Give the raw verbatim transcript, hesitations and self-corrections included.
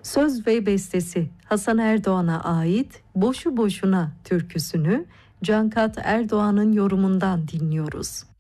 Söz ve bestesi Hasan Erdoğan'a ait Boşu Boşuna türküsünü Cankat Erdoğan'ın yorumundan dinliyoruz.